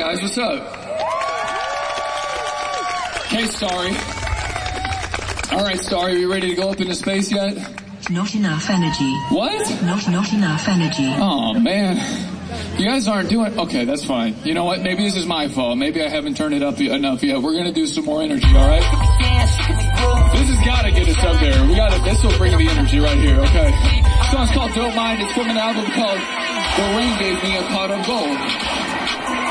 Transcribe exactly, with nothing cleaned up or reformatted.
guys, what's up? Hey, Starry. Alright, Starry, are you ready to go up into space yet? Not enough energy. What? Not, not enough energy. Oh, man. You guys aren't doing... Okay, that's fine. You know what? Maybe this is my fault. Maybe I haven't turned it up enough yet. We're gonna do some more energy, alright? This has gotta get us up there. We gotta... This will bring the energy right here, okay? This song's called Don't Mind. It's from an album called The Rain Gave Me a Pot of Gold.